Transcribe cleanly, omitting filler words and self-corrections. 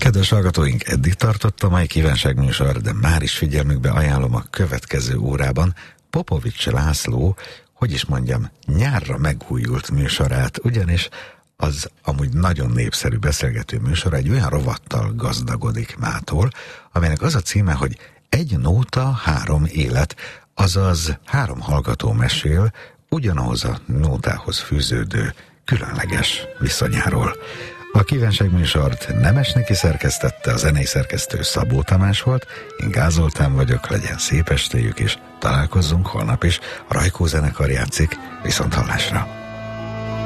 Kedves hallgatóink, eddig tartott a mai kívánságműsor, de már is figyelmükbe ajánlom a következő órában Popovics László, hogy is mondjam, nyárra megújult műsorát, ugyanis az amúgy nagyon népszerű beszélgető műsor egy olyan rovattal gazdagodik mától, amelynek az a címe, hogy Egy nóta, 3 élet, azaz 3 hallgató mesél ugyanahoz a nótához fűződő különleges viszonyáról. A kívánságműsort Nemes Niki szerkesztette, a zenei szerkesztő Szabó Tamás volt, én Gázoltán vagyok, legyen szép estéjük, és találkozzunk holnap is. A Rajkó zenekar játszik, viszont hallásra!